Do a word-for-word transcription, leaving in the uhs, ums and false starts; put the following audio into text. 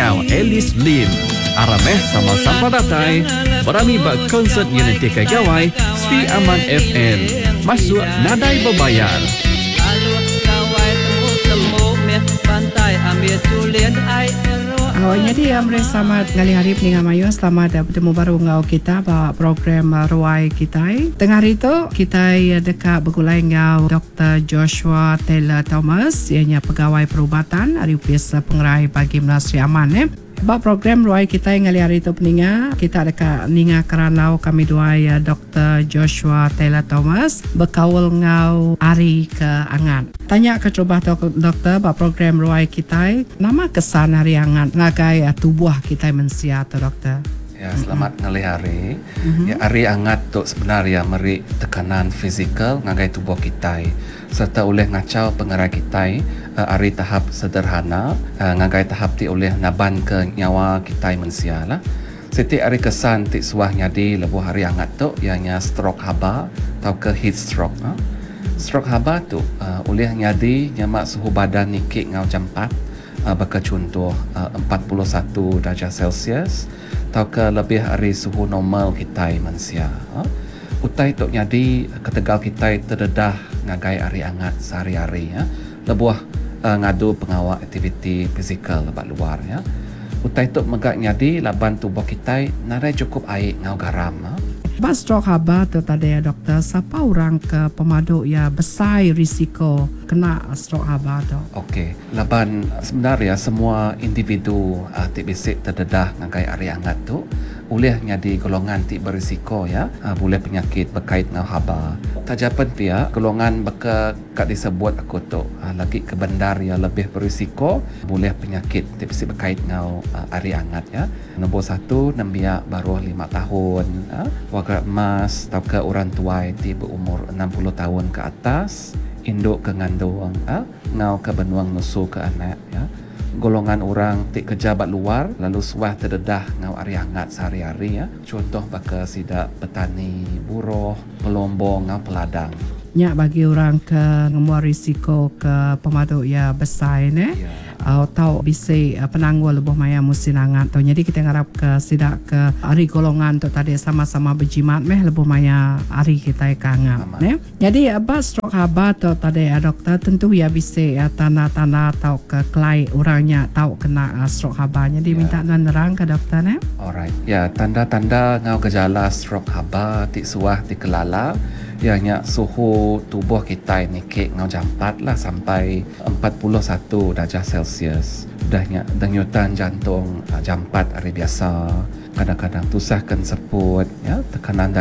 ngau Alice Lim. Arameh sama sampai datai. Berami bak konsert yang nanti kagawai Sri Aman F M. Masuk nadai berbayar. Awalnya dia Amre selamat ngali hari peningan mayu. Selamat bertemu baru ngau kita ba program uh, ruai kita. Tengah hari tu kita dekat bergulai ngau Doktor Joshua Taylor Thomas, ianya pegawai perubatan hari biasa pengerai bagi Sri Aman eh. Ba program ruai kita ngali hari tu peningan kita dekat ninga keranau kami dua ya Doktor Joshua Taylor Thomas berkawal ngau hari ke angan. Tanya ke coba doktor ba program ruai kita nama kesan hari angan ngagai tubuh kita mensia tu doktor. Ya, selamat mm-hmm. ngali hari. Mm-hmm. Ya, hari angat tu sebenarnya meri tekanan fizikal ngagai tubuh kita serta oleh ngacau pengerai kita uh, hari tahap sederhana uh, ngagai tahap ti oleh naban ke nyawa kita mensia lah. Seti hari kesan ti suah nyadi lebuh hari angat tu ianya stroke haba atau ke heat stroke. Ha? Stroke haba tu uh, oleh nyadi nyamak suhu badan nikik ngau jam empat uh, baka contoh uh, empat puluh satu darjah Celsius atau ke lebih hari suhu normal kita manusia. Ha? Utai tu nyadi ketegal kita terdedah ngagai hari angat sehari-hari ya. Lebuah uh, ngadu pengawal aktiviti fizikal lebat luar ya. Utai tu megak nyadi laban tubuh kita narai cukup air ngau garam. Ha? Ba stroke haba tu tadi ya doktor, siapa orang ke pemaduk ya besar risiko kena stroke haba tu? Okey, laban sebenarnya semua individu uh, ti bisik terdedah ngagai hari angat tu boleh nyadi golongan ti berisiko ya, uh, boleh penyakit berkait dengan haba. Tajapan dia golongan beka kat disebut aku tu uh, lagi ke bandar yang lebih berisiko boleh penyakit ti bisik berkait dengan uh, hari angat ya. Nombor satu nambia baru lima tahun, uh, warga emas atau ke orang tua ti berumur enam puluh tahun ke atas, induk ke ngandung, uh, ngau ke benuang nusu ke anak ya. Golongan orang tik kejabat luar lalu suah terdedah ngau ari hangat sehari-hari ya. Contoh baka sidak petani, buruh, pelombong ngau peladang. Nyak bagi orang ke ngemua risiko ke pemaduk ya besar ni. Yeah. Uh, tahu bisa uh, penangguh lebuh maya musim hangat tu. Jadi kita ngarap ke sidak ke hari golongan tu tadi sama-sama berjimat meh lebuh maya hari kita ke hangat ni. Jadi apa stroke haba tu tadi ya doktor tentu ya bisa ya tanda-tanda tahu ke kelai orangnya tahu kena uh, stroke haba. Jadi yeah. minta nerang ke doktor ni. Alright. Ya, tanda-tanda ngau gejala stroke haba ti suah ti kelala. Ianya suhu tubuh kita ini kek ngau jam empat lah sampai empat puluh satu darjah Celsius. Dahnya denyutan jantung jam empat hari biasa. Kadang-kadang tusahkan seput, ya, tekanan darah